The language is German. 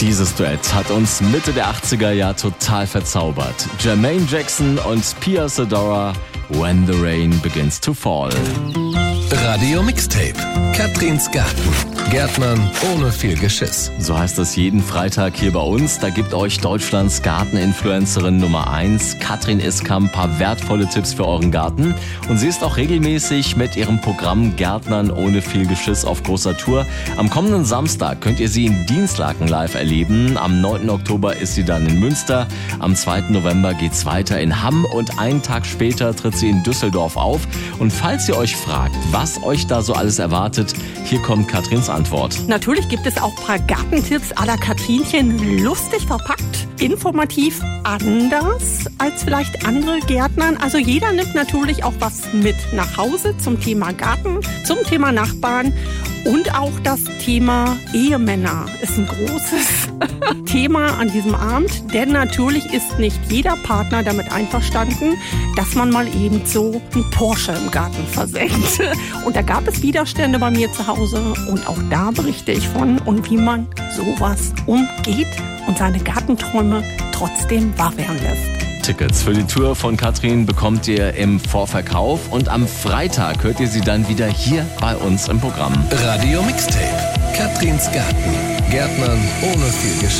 Dieses Duett hat uns Mitte der 80er ja total verzaubert. Jermaine Jackson und Pia Zadora, When the Rain Begins to Fall. Radio Mixtape. Katrins Garten. Gärtnern ohne viel Geschiss. So heißt es jeden Freitag hier bei uns. Da gibt euch Deutschlands Garteninfluencerin Nummer 1, Katrin Iskamp, ein paar wertvolle Tipps für euren Garten. Und sie ist auch regelmäßig mit ihrem Programm Gärtnern ohne viel Geschiss auf großer Tour. Am kommenden Samstag könnt ihr sie in Dienstlaken live erleben. Am 9. Oktober ist sie dann in Münster. Am 2. November geht's weiter in Hamm und einen Tag später tritt sie in Düsseldorf auf. Und falls ihr euch fragt, was euch da so alles erwartet, hier kommt Katrins Antwort. Natürlich gibt es auch ein paar Gartentipps à la Katrinchen, lustig verpackt, informativ, anders als vielleicht andere Gärtnern. Also jeder nimmt natürlich auch was mit nach Hause zum Thema Garten, zum Thema Nachbarn und auch das Thema Ehemänner ist ein großes Thema an diesem Abend, denn natürlich ist nicht jeder Partner damit einverstanden, dass man mal eben so einen Porsche im Garten versenkt. Und da gab es Widerstände bei mir zu Hause und auch da berichte ich von und wie man sowas umgeht und seine Gartenträume trotzdem wahr werden lässt. Tickets für die Tour von Katrin bekommt ihr im Vorverkauf und am Freitag hört ihr sie dann wieder hier bei uns im Programm. Radio Mixtape. Katrins Garten. Gärtnern ohne viel Geschiss.